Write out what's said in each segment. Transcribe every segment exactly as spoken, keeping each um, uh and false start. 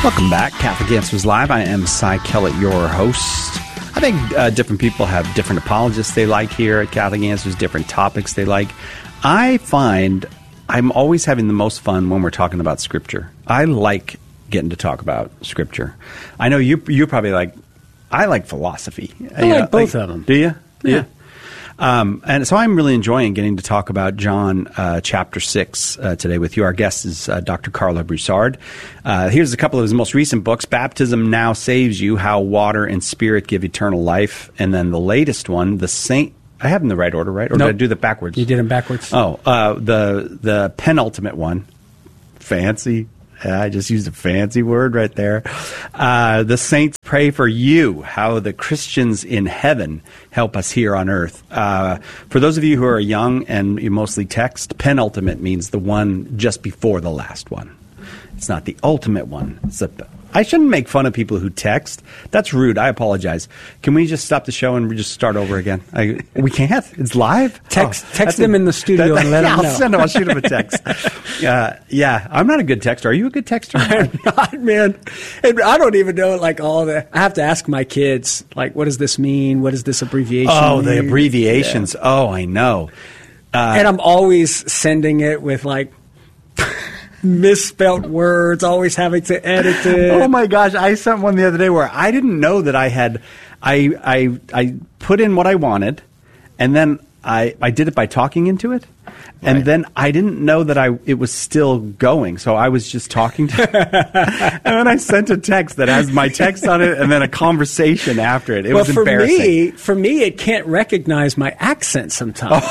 Welcome back. Catholic Answers Live. I am Cy Kellett, your host. I think uh, different people have different apologists they like here at Catholic Answers, different topics they like. I find I'm always having the most fun when we're talking about Scripture. I like getting to talk about Scripture. I know you you probably like, I like philosophy. I you like know, both like, of them. Do you? Yeah. Um, and so I'm really enjoying getting to talk about John uh, chapter six uh, today with you. Our guest is uh, Doctor Carlo Broussard. Uh, here's a couple of his most recent books. Baptism Now Saves You, How Water and Spirit Give Eternal Life. And then the latest one, The Saint... I have them in the right order, right? Or nope. did I do that backwards? You did them backwards. Oh, uh, the the penultimate one. Fancy. I just used a fancy word right there. Uh, the Saints Pray for You, How the Christians in Heaven Help Us Here on Earth. Uh, for those of you who are young and you mostly text, penultimate means the one just before the last one. It's not the ultimate one. It's a, I shouldn't make fun of people who text. That's rude. I apologize. Can we just stop the show and we just start over again? I, we can't. It's live. Text oh, text them a, in the studio that, and let yeah, them know. I'll send them. I'll shoot them a text. uh, yeah, I'm not a good texter. Are you a good texter? I'm not, man. And I don't even know, like, all the... I have to ask my kids, like, what does this mean? What does this abbreviation oh, mean? the abbreviations. Yeah. Oh, I know. Uh, and I'm always sending it with, like... misspelt words, always having to edit it. Oh my gosh, I sent one the other day where I didn't know that I had, I I I put in what I wanted, and then I I did it by talking into it, and right. then I didn't know that I it was still going, so I was just talking to, and then I sent a text that has my text on it, and then a conversation after it. It well, was for embarrassing. me, for me, it can't recognize my accent sometimes.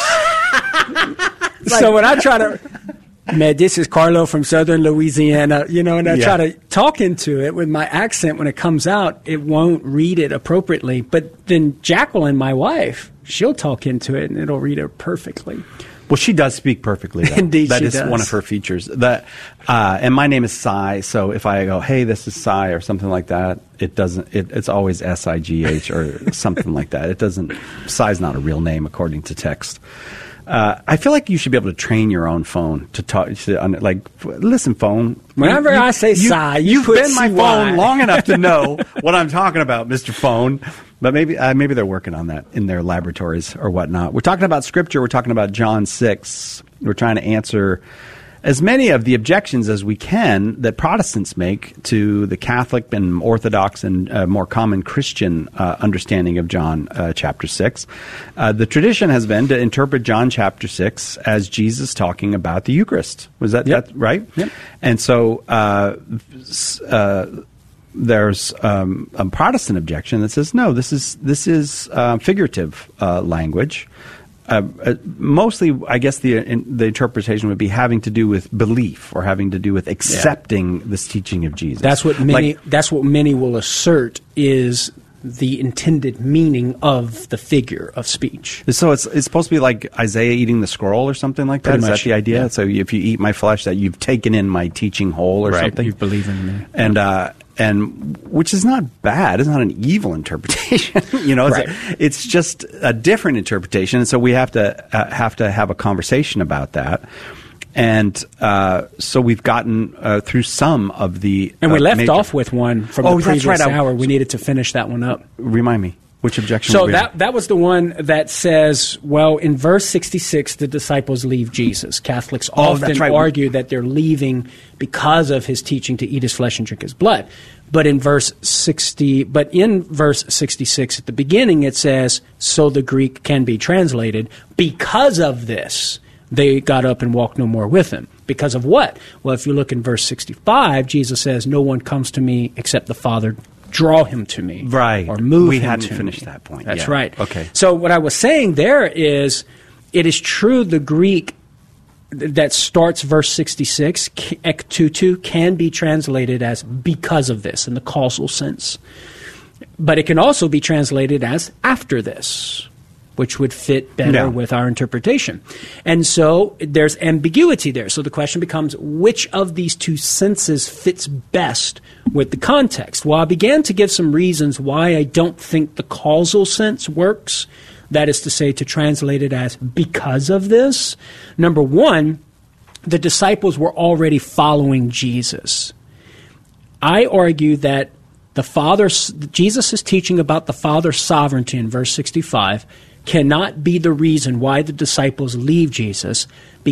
Oh. So when I try to. Man, this is Carlo from Southern Louisiana, you know, and I yeah. try to talk into it with my accent. When it comes out, it won't read it appropriately. But then Jacqueline, my wife, she'll talk into it, and it'll read it perfectly. Well, she does speak perfectly, though. Indeed, that she is does. one of her features. That, uh, and my name is Cy, so if I go, hey, this is Cy, or something like that, it doesn't. It, it's always S I G H or something like that. It doesn't. Cy's not a real name according to text. Uh, I feel like you should be able to train your own phone to talk. To, like, listen, phone. Whenever you, I say you, Cy, you you've put been my C Y. phone long enough to know what I'm talking about, Mister Phone. But maybe uh, maybe they're working on that in their laboratories or whatnot. We're talking about Scripture. We're talking about John six. We're trying to answer as many of the objections as we can that Protestants make to the Catholic and Orthodox and uh, more common Christian uh, understanding of John uh, chapter six. Uh, the tradition has been to interpret John chapter six as Jesus talking about the Eucharist. Was that, yep. that right? Yep. And so uh, uh, there's um, a Protestant objection that says, no, this is, this is uh, figurative uh, language. Uh, uh, mostly, I guess the in, the interpretation would be having to do with belief or having to do with accepting yeah. this teaching of Jesus. That's what many. Like, that's what many will assert is the intended meaning of the figure of speech. So it's it's supposed to be like Isaiah eating the scroll or something like that. Pretty Is much, that the idea? Yeah. So if you eat my flesh, that you've taken in my teaching whole or right. something. You believe in me, and uh, and which is not bad. It's not an evil interpretation. you know, it's, right. a, it's just a different interpretation. And so we have to uh, have to have a conversation about that. And uh, so we've gotten uh, through some of the and we uh, left major... off with one from oh, the previous that's right. hour. I... We needed to finish that one up. Remind me. Which objection? So we that that was the one that says, well, in verse sixty-six, the disciples leave Jesus. Catholics oh, often right. argue that they're leaving because of his teaching to eat his flesh and drink his blood. But in verse sixty, but in verse sixty-six at the beginning, it says, so the Greek can be translated, because of this, they got up and walked no more with him. Because of what? Well, if you look in verse sixty-five, Jesus says, no one comes to me except the Father draw him to me. Right. Or move we him hadn't to finished me. that point. That's yeah. right. Okay. So what I was saying there is, it is true the Greek that starts verse sixty-six, ek tutu, can be translated as because of this in the causal sense. But it can also be translated as after this, which would fit better yeah. with our interpretation. And so there's ambiguity there. So the question becomes, which of these two senses fits best with the context? Well, I began to give some reasons why I don't think the causal sense works. That is to say, to translate it as because of this. Number one, the disciples were already following Jesus. I argue that the Father, Jesus is teaching about the Father's sovereignty in verse sixty-five, cannot be the reason why the disciples leave Jesus,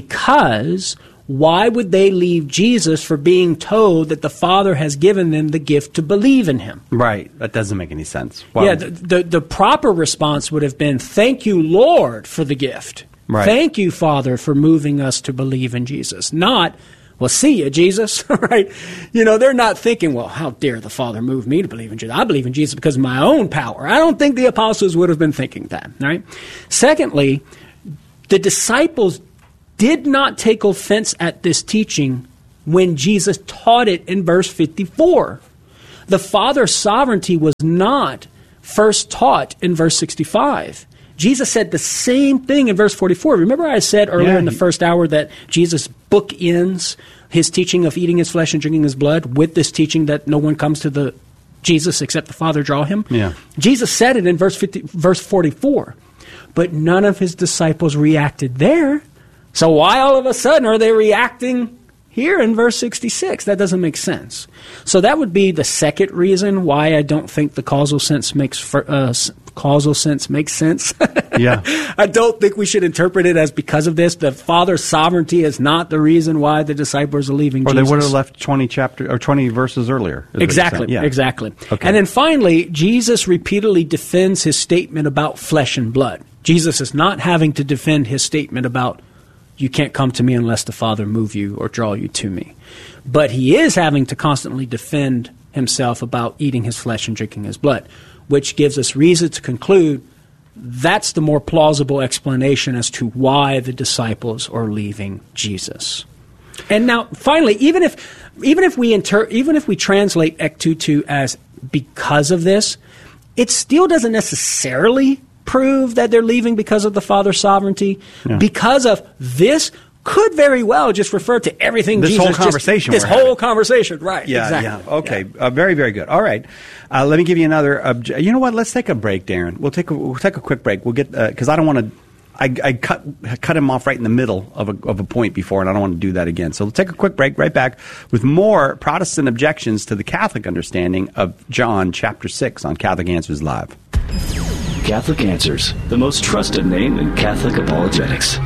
because why would they leave Jesus for being told that the Father has given them the gift to believe in him? Right. That doesn't make any sense. Well, yeah, the, the, the proper response would have been, thank you, Lord, for the gift. Right. Thank you, Father, for moving us to believe in Jesus. Not, well, see you, Jesus, right? You know, they're not thinking, well, how dare the Father move me to believe in Jesus? I believe in Jesus because of my own power. I don't think the apostles would have been thinking that, right? Secondly, the disciples did not take offense at this teaching when Jesus taught it in verse fifty-four. The Father's sovereignty was not first taught in verse sixty-five. Jesus said the same thing in verse forty-four. Remember I said earlier yeah, in the he, first hour that Jesus bookends his teaching of eating his flesh and drinking his blood with this teaching that no one comes to the Jesus except the Father draw him? Yeah. Jesus said it in verse fifty, verse forty-four, but none of his disciples reacted there. So why all of a sudden are they reacting here in verse sixty-six? That doesn't make sense. So that would be the second reason why I don't think the causal sense makes for, uh, causal sense makes sense. Yeah. I don't think we should interpret it as because of this. The Father's sovereignty is not the reason why the disciples are leaving or Jesus. Or they would have left twenty chapter or twenty verses earlier. Exactly. Yeah. Exactly. Okay. And then finally, Jesus repeatedly defends his statement about flesh and blood. Jesus is not having to defend his statement about you can't come to me unless the Father move you or draw you to me. But he is having to constantly defend himself about eating his flesh and drinking his blood, which gives us reason to conclude that's the more plausible explanation as to why the disciples are leaving Jesus. And now, finally, even if even if we inter- even if we translate ek tutu as because of this, it still doesn't necessarily prove that they're leaving because of the Father's sovereignty. Yeah. Because of this could very well just refer to everything this Jesus whole conversation just, this having. whole conversation, right? Yeah, exactly. yeah. Okay, yeah. Uh, very, very good. All right, uh, let me give you another. Obje- you know what? Let's take a break, Darren. We'll take a we'll take a quick break. We'll get because uh, I don't want to. I, I cut cut him off right in the middle of a of a point before, and I don't want to do that again. So we'll take a quick break. Right back with more Protestant objections to the Catholic understanding of John chapter six on Catholic Answers Live. Catholic Answers, the most trusted name in Catholic apologetics.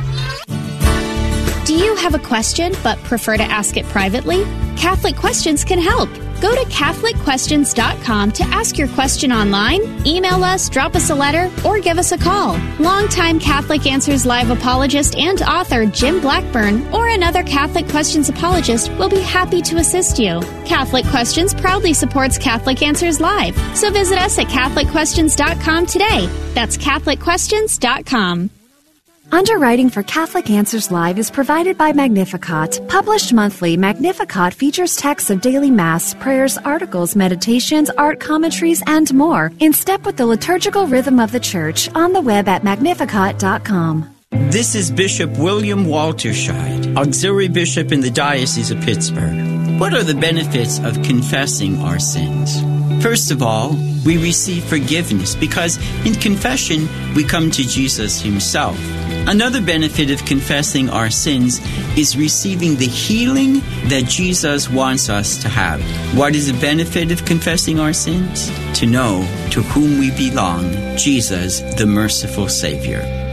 Do you have a question but prefer to ask it privately? Catholic Questions can help. Go to Catholic Questions dot com to ask your question online, email us, drop us a letter, or give us a call. Longtime Catholic Answers Live apologist and author Jim Blackburn or another Catholic Questions apologist will be happy to assist you. Catholic Questions proudly supports Catholic Answers Live, so visit us at Catholic Questions dot com today. That's Catholic Questions dot com. Underwriting for Catholic Answers Live is provided by Magnificat. Published monthly, Magnificat features texts of daily Mass, prayers, articles, meditations, art commentaries, and more, in step with the liturgical rhythm of the Church, on the web at Magnificat dot com. This is Bishop William Walterscheid, Auxiliary Bishop in the Diocese of Pittsburgh. What are the benefits of confessing our sins? First of all, we receive forgiveness because in confession we come to Jesus himself. Another benefit of confessing our sins is receiving the healing that Jesus wants us to have. What is the benefit of confessing our sins? To know to whom we belong, Jesus, the merciful Savior.